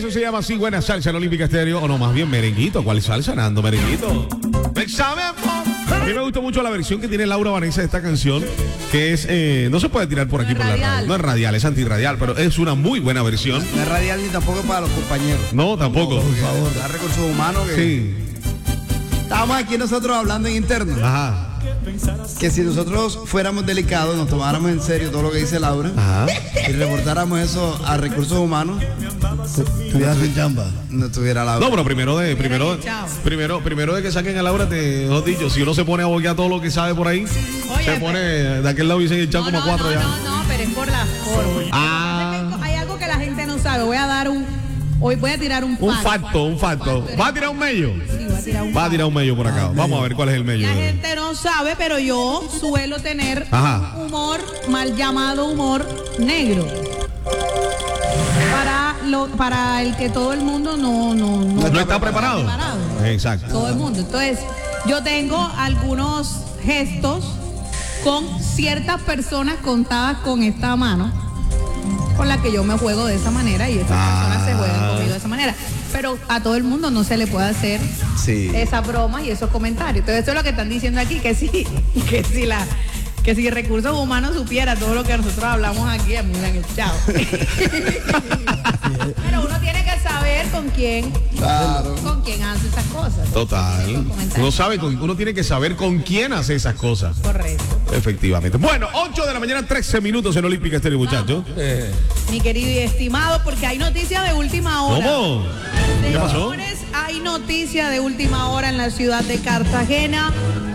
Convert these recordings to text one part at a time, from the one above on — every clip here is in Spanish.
Eso se llama así, buena salsa en Olímpica Estéreo. O no, más bien merenguito. ¿Cuál salsa, Nando? Merenguito. A mí me gusta mucho la versión que tiene Laura Vanessa de esta canción, que es, no se puede tirar por aquí por la radio. No es radial, es antirradial, pero es una muy buena versión. No es radial ni tampoco para los compañeros. No, tampoco. No, por favor, da recursos humanos que... Sí. Estábamos aquí nosotros hablando en interno. Ajá. Que si nosotros fuéramos delicados, nos tomáramos en serio todo lo que dice Laura, Ajá. y reportáramos eso a recursos humanos, Tuvieras sin chamba. no tuviera Laura. No, pero primero de que saquen a Laura, mejor dicho, si uno se pone a boquear todo lo que sabe por ahí, Oye, se pone de aquel lado y se echan como cuatro ya. No, pero es por la forma. Ah. Hay algo que la gente no sabe. Hoy voy a tirar un Un facto. ¿Va a tirar un mello? Sí, voy a tirar un Va a tirar un mello por acá. Vamos a ver cuál es el mello. La gente no sabe, pero yo suelo tener Ajá. humor, mal llamado humor negro. Para el que todo el mundo No está preparado. Exacto. Todo el mundo. Entonces, yo tengo algunos gestos con ciertas personas contadas con esta mano, con la que yo me juego de esa manera y esas personas se juegan conmigo de esa manera. Pero a todo el mundo no se le puede hacer esa broma y esos comentarios. Entonces, eso es lo que están diciendo aquí, que si Recursos Humanos supiera todo lo que nosotros hablamos aquí, me hubieran echado. Pero uno tiene que saber con quién hace esas cosas. Total. Uno tiene que saber con quién hace esas cosas. Correcto. Efectivamente. Bueno, 8 de la mañana, 13 minutos en Olímpica Estéreo, muchachos. Mi querido y estimado, porque hay noticias de última hora. ¿Cómo? ¿Qué pasó? Señores, hay noticia de última hora en la ciudad de Cartagena.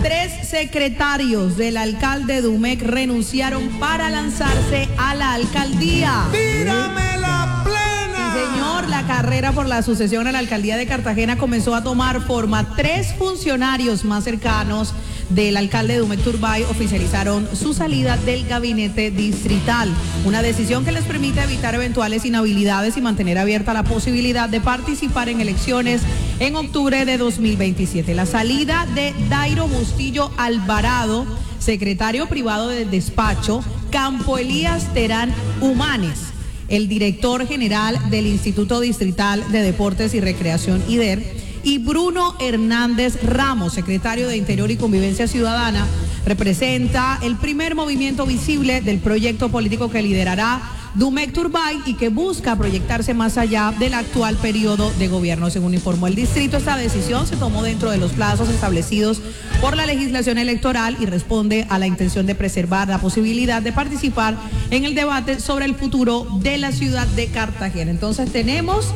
3 secretarios del alcalde Dumec renunciaron para lanzarse a la alcaldía. ¡Tírame la plena! Sí, señor, la carrera por la sucesión a la alcaldía de Cartagena comenzó a tomar forma. 3 funcionarios más cercanos del alcalde Dumec Turbay oficializaron su salida del gabinete distrital. Una decisión que les permite evitar eventuales inhabilidades y mantener abierta la posibilidad de participar en elecciones en octubre de 2027. La salida de Dairo Bustillo Alvarado, secretario privado del despacho, Campo Elías Terán Humanes, el director general del Instituto Distrital de Deportes y Recreación IDER, y Bruno Hernández Ramos, secretario de Interior y Convivencia Ciudadana, representa el primer movimiento visible del proyecto político que liderará Dumec Turbay y que busca proyectarse más allá del actual periodo de gobierno. Según informó el distrito, esta decisión se tomó dentro de los plazos establecidos por la legislación electoral y responde a la intención de preservar la posibilidad de participar en el debate sobre el futuro de la ciudad de Cartagena. Entonces tenemos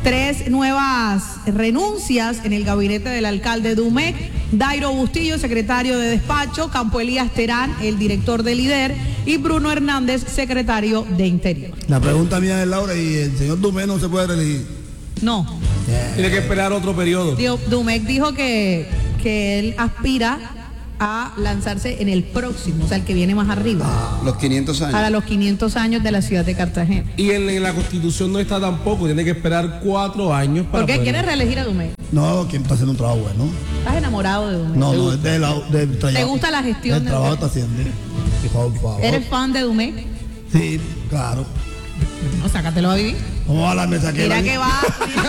3 nuevas renuncias en el gabinete del alcalde Dumec: Dairo Bustillo, secretario de despacho, Campo Elías Terán, el director del IDER, y Bruno Hernández, secretario de Interior. La pregunta mía es, Laura, ¿y el señor Dumec no se puede reelegir? No. Tiene que esperar otro periodo. Dumec dijo que él aspira a lanzarse en el próximo, o sea, el que viene más arriba. Los 500 años. Para los 500 años de la ciudad de Cartagena. Y en la Constitución no está tampoco, tiene que esperar 4 años para... ¿Por qué poder... quieres reelegir a Dumec? No, ¿quién está haciendo un trabajo bueno? ¿Estás enamorado de Dumec? No, es del trabajo. ¿Te gusta la gestión del de trabajo Dumec? está haciendo? Por favor. ¿Eres fan de Dumec? Sí, claro. No, sácatelo a vivir. Vamos a la mesa que Mira que va.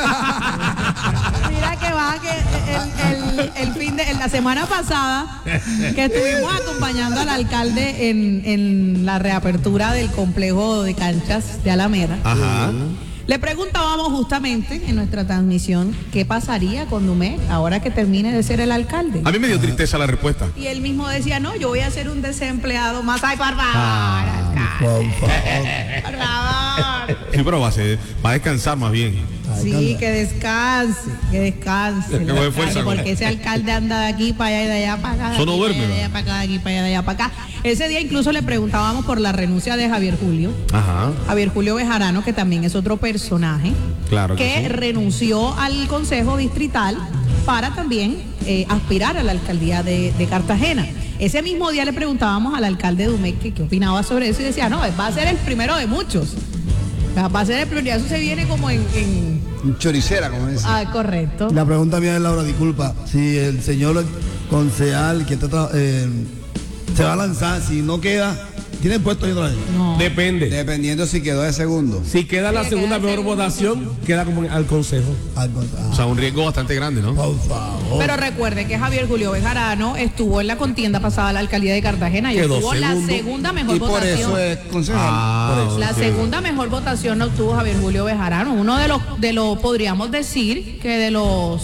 Mira que va, que la semana pasada que estuvimos acompañando al alcalde en la reapertura del complejo de canchas de Alameda. Ajá. Le preguntábamos justamente en nuestra transmisión qué pasaría con Dumec ahora que termine de ser el alcalde. A mí me dio tristeza la respuesta. Y él mismo decía, no, yo voy a ser un desempleado más. ¡Ay, por favor! Por favor. Por favor. Sí, pero va a descansar más bien. Sí, que descanse. Que coge fuerza, porque ese alcalde anda de aquí para allá y de allá para acá. Eso no duerme, de allá para acá, de aquí para allá, de allá para acá. Ese día incluso le preguntábamos por la renuncia de Javier Julio. Ajá. Javier Julio Bejarano, que también es otro personaje. Claro que sí. renunció al Consejo Distrital para también aspirar a la alcaldía de Cartagena. Ese mismo día le preguntábamos al alcalde Dumec qué opinaba sobre eso y decía, no, va a ser el primero de muchos. Va a ser el primero, eso se viene como en... Choricera, como dice. Ah, correcto. La pregunta mía es, Laura, disculpa, si el señor concejal que está se va a lanzar, si no queda, tiene puesto ahí otra vez. No. Depende. Dependiendo si quedó de segundo. Si queda la Sí, segunda queda mejor segundo. votación, queda como al consejo. O sea, un riesgo bastante grande, ¿no? Por favor. Pero recuerde que Javier Julio Bejarano estuvo en la contienda pasada a la alcaldía de Cartagena y Quedó obtuvo la segundo. segunda mejor Y por votación. eso es concejal. Ah, La ok. segunda mejor votación la obtuvo Javier Julio Bejarano, uno de los podríamos decir que de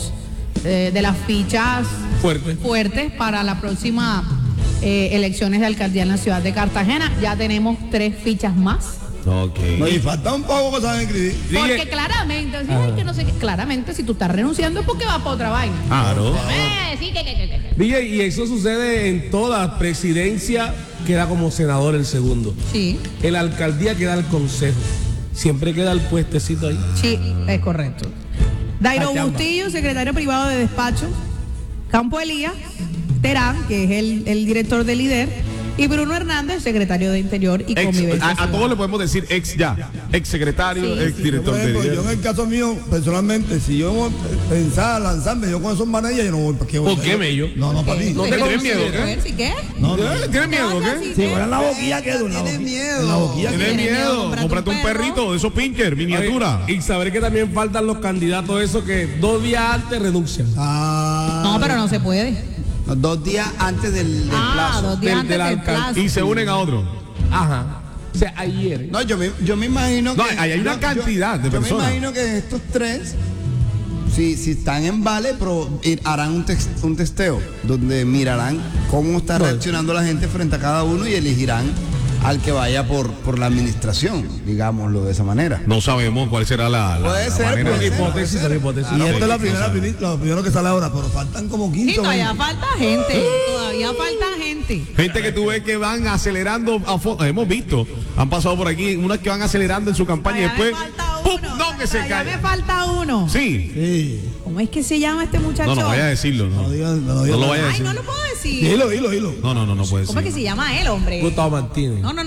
las fichas Fuerte. fuertes para la próxima elecciones de alcaldía en la ciudad de Cartagena. Ya tenemos 3 fichas más. Ok. No, y falta un poco que saben escribir. Porque Dije- claramente, sí, ay, que no sé qué, claramente si tú estás renunciando es porque vas para otra vaina. Claro. Sí, DJ, y eso sucede en toda presidencia, queda como senador el segundo. Sí, En la alcaldía queda el consejo. Siempre queda el puestecito ahí. sí, es correcto. Dairo Achamba. Bustillo, secretario privado de despacho. Campo Elías Terán, que es el director del LIDER. Y Bruno Hernández, secretario de Interior y Ex, Convivencia. a Ciudadana. todos le podemos decir ex ya. Ex secretario, Sí, ex sí. director Por ejemplo, de. yo en el caso mío, personalmente, si yo pensaba lanzarme, yo con esos manillas, yo no voy. ¿Para qué voy? ¿Por qué, Mello? No, para mí. No ¿Qué te ¿Tienes miedo, consideras? qué? ¿Sí qué? No, no. ¿Tienes miedo o Te qué? Si fuera en la boquilla, quedo. En la Tiene boquilla. miedo. En la boquilla ¿Tienes quedo. Tienes miedo, miedo? cómprate Cómprate un un perro. perrito de esos pinker, miniatura. Y saber que también faltan los candidatos esos que 2 días antes renuncian. Ah. No, pero no se puede. 2 días antes del plazo. 2 días Del- antes del del alcalde. plazo. Y se unen a otro. Ajá. O sea, ayer. No, yo me imagino No, que. ahí hay una yo- cantidad de Yo me personas. imagino que estos 3, si están en vale, pero harán un testeo donde mirarán cómo está reaccionando la gente frente a cada uno y elegirán al que vaya por la administración, digámoslo de esa manera. No sabemos cuál será la Puede ser, manera puede de- ser. Hipótesis, son hipótesis. Y esta es la porque primera, lo primero que sale ahora, pero faltan como 15 Y todavía 20. falta gente. Todavía falta gente. Gente que tú ves que van acelerando, hemos visto, han pasado por aquí, unas que van acelerando en su campaña y Todavía después, me falta ¡pum! uno. No, que se Todavía cae. me falta uno. Sí. Sí. ¿Cómo es que se llama este muchacho? No, no vaya a decirlo, no. No digan, no No digan. lo vaya a Ay, decir. no lo puedo decir. Dilo. No puede ¿Cómo es que ser. se llama él, hombre? Gustavo Martínez. No.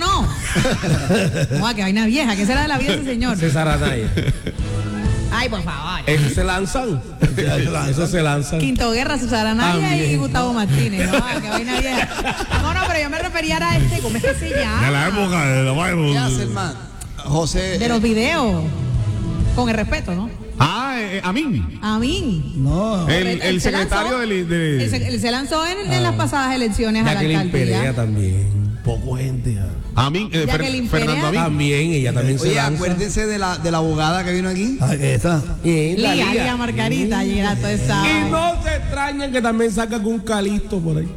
No, qué vaina vieja. ¿Qué será de la vida de ese señor? César Anaya. Ay, por favor. Esos se lanzan. Esos se lanzan. Quinto Guerra, Susana Naya y También. Gustavo Martínez. No, qué vaina vieja. No, pero yo me refería a este. ¿Cómo es que se De la llama? época de la ¿Qué hace el man? José. De los videos. Con el respeto, ¿no? A mí. A mí. No. El se secretario lanzó- de- Él se lanzó en las pasadas elecciones a la Jacqueline Perea alcaldía. también. Poco gente. Amin, Jacqueline Fernando Perea. Amin. También, ella también se Oye, lanza. acuérdense de la abogada que vino aquí. Ah, esa. Lía Margarita, llega toda esa. Y no se extrañen que también sacan un Calixto por ahí.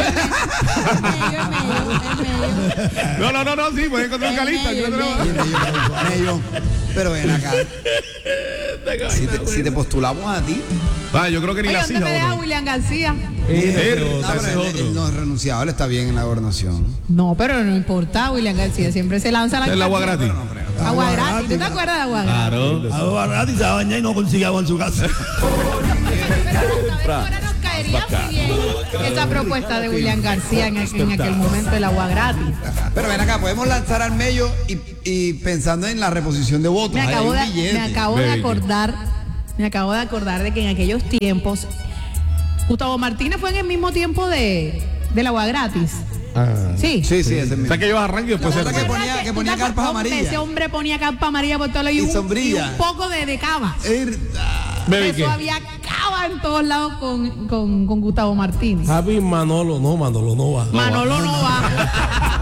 No, sí, pueden encontrar un calista. El yo medio, creo. el Ellos. Pero ven acá. Si te postulamos a ti. Yo creo que ni Oye, las ¿dónde me deja hijas. William García? No, pero él no es renunciado, él está bien en la gobernación. No, pero no importa, William García siempre se lanza la El agua gratis. Agua gratis. ¿Tú te acuerdas de agua gratis? Claro. Agua gratis se va a bañar y no consigue agua en su casa. Ahora nos caería muy bien esa propuesta de William García en aquel momento del agua gratis. Pero ven acá, podemos lanzar al medio y pensando en la reposición de votos. Me Ahí hay acabo, un de, billete. me acabo de acordar de que en aquellos tiempos Gustavo Martínez fue en el mismo tiempo del agua gratis. Sí. Sí, ese O mismo. sea que ellos arrancan y después La se otra que ponía- ¿Tú ponía te carpas acuerdas? amarillas. Ese hombre ponía carpa amarilla por todo lado Y y sombrilla. un poco de cava. Baby, Eso ¿qué? había cava en todos lados con Gustavo Martínez. Javi Manolo no va. Manolo no va.